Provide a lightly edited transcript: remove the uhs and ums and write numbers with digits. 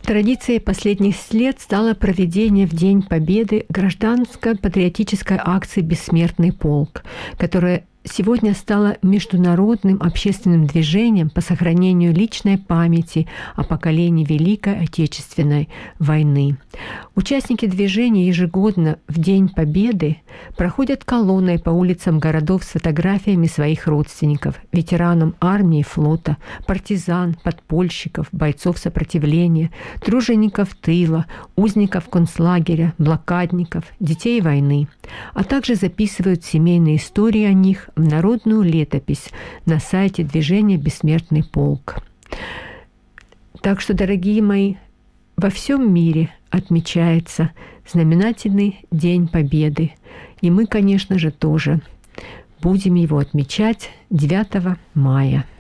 Традицией последних лет стало проведение в День Победы гражданско-патриотической акции «Бессмертный полк», которая сегодня стала международным общественным движением по сохранению личной памяти о поколении Великой Отечественной войны. Участники движения ежегодно в День Победы проходят колонной по улицам городов с фотографиями своих родственников, ветеранам армии и флота, партизан, подпольщиков, бойцов сопротивления, тружеников тыла, узников концлагеря, блокадников, детей войны, а также записывают семейные истории о них в народную летопись на сайте движения «Бессмертный полк». Так что, дорогие мои, во всем мире отмечается знаменательный День Победы. И мы, конечно же, тоже будем его отмечать 9 мая.